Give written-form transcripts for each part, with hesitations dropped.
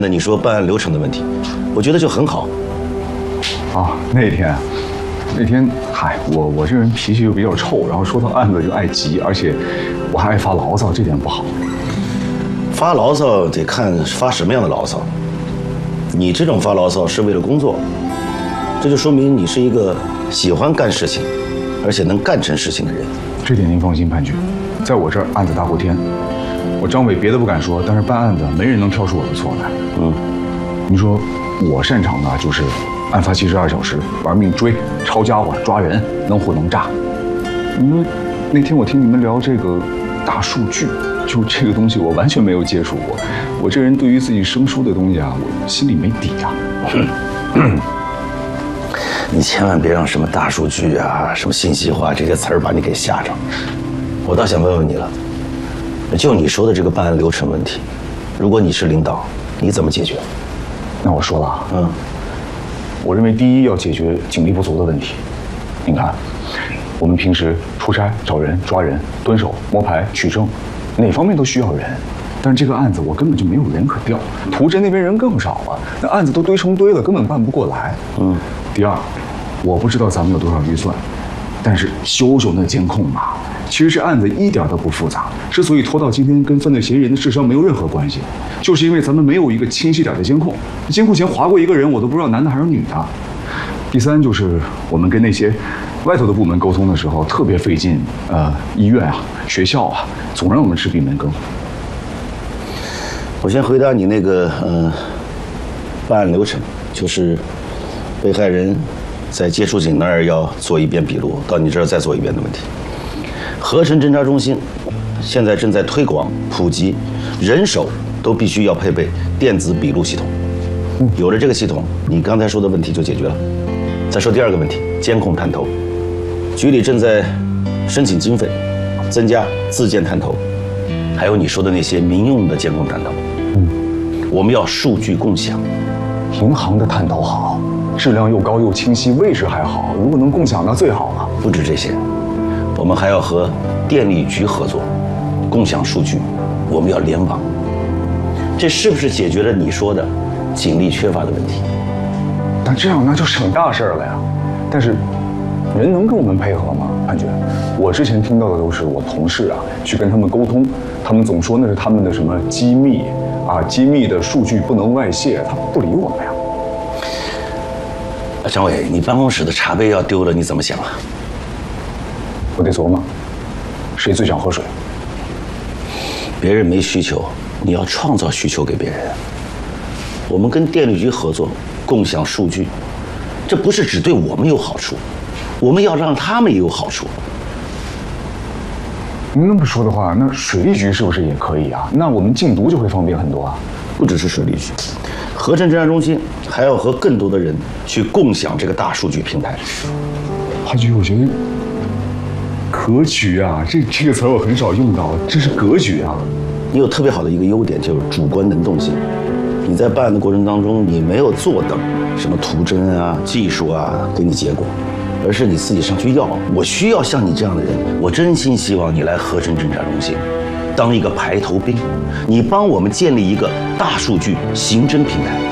那你说办案流程的问题，我觉得就很好。 啊，那天，嗨，我这人脾气又比较臭，然后说到案子就爱急，而且我还爱发牢骚，这点不好。 发牢骚得看发什么样的牢骚。你这种发牢骚是为了工作，这就说明你是一个喜欢干事情，而且能干成事情的人。 这点您放心，潘局，在我这儿案子大过天。我张伟别的不敢说，但是办案子没人能挑出我的错来。您说我擅长的就是案发72小时玩命追、抄家伙、抓人，能唬能炸。你说那天我听你们聊这个大数据，就这个东西我完全没有接触过。我这人对于自己生疏的东西啊，我心里没底啊。 你千万别让什么大数据啊、什么信息化这些词儿把你给吓着。我倒想问问你了，就你说的这个办案流程问题，如果你是领导，你怎么解决？ 那我说了啊，我认为第一要解决警力不足的问题。你看，我们平时出差、找人、抓人、蹲守、摸排、取证，哪方面都需要人。但是这个案子我根本就没有人可调，图侦那边人更少了，那案子都堆成堆了，根本办不过来。第二，我不知道咱们有多少预算，但是修那监控嘛，其实这案子一点都不复杂，之所以拖到今天，跟犯罪嫌疑人的智商没有任何关系，就是因为咱们没有一个清晰点的监控，监控前划过一个人，我都不知道男的还是女的。第三就是我们跟那些外头的部门沟通的时候特别费劲，医院啊、学校啊，总让我们吃闭门羹。 我先回答你那个办案流程，就是被害人在接触警那儿要做一遍笔录，到你这儿再做一遍的问题。合成侦查中心现在正在推广普及，人手都必须要配备电子笔录系统。有了这个系统，你刚才说的问题就解决了。再说第二个问题，监控探头，局里正在申请经费，增加自建探头，还有你说的那些民用的监控探头。我们要数据共享。 银行的探头好，质量又高又清晰，位置还好，如果能共享那最好了。 不止这些，我们还要和电力局合作，共享数据，我们要联网。这是不是解决了你说的警力缺乏的问题？ 但这样那就省大事了呀。但是人能跟我们配合吗，潘局？我之前听到的都是我同事啊去跟他们沟通，他们总说那是他们的什么机密啊，机密的数据不能外泄，他不理我们呀。 张伟，你办公室的茶杯要丢了，你怎么想啊？ 我得琢磨，谁最想喝水？ 别人没需求，你要创造需求给别人。我们跟电力局合作，共享数据，这不是只对我们有好处，我们要让他们也有好处。 您那么说的话，那水利局是不是也可以啊？那我们禁毒就会方便很多啊。 不只是水利局，合成侦查中心还要和更多的人去共享这个大数据平台。 潘局，我觉得格局啊，这个词我很少用到，这是格局啊。 你有特别好的一个优点，就是主观能动性。你在办案的过程当中，你没有坐等什么图侦啊、技术啊给你结果，而是你自己上去要。我需要像你这样的人，我真心希望你来合成侦查中心，当一个排头兵，你帮我们建立一个大数据刑侦平台。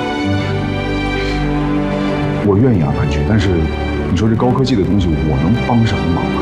我愿意啊，潘局，但是你说这高科技的东西，我能帮什么忙啊？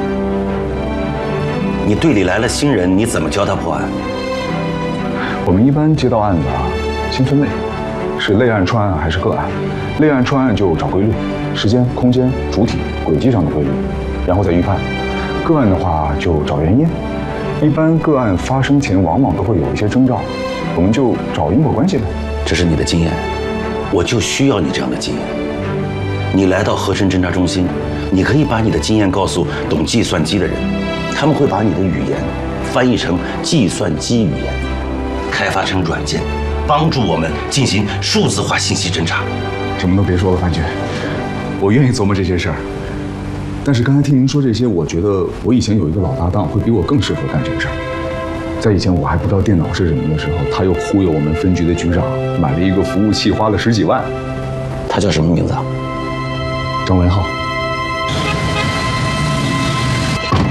你队里来了新人，你怎么教他破案？ 我们一般接到案子啊，先分类，是类案、串案还是个案？类案、串案就找规律，时间、空间、主体、轨迹上的规律，然后再预判。个案的话就找原因，一般个案发生前往往都会有一些征兆，我们就找因果关系呗。 这是你的经验，我就需要你这样的经验。你来到合成侦查中心，你可以把你的经验告诉懂计算机的人，他们会把你的语言翻译成计算机语言，开发成软件，帮助我们进行数字化信息侦查。 什么都别说了，范局，我愿意琢磨这些事儿。但是刚才听您说这些，我觉得我以前有一个老搭档会比我更适合干这个事儿。在以前我还不知道电脑是什么的时候，他又忽悠我们分局的局长买了一个服务器，花了10几万。 他叫什么名字啊？ 张文浩。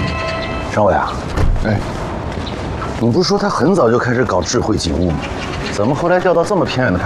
张伟啊， 哎， 你不是说他很早就开始搞智慧警务吗？ 怎么后来调到这么偏远的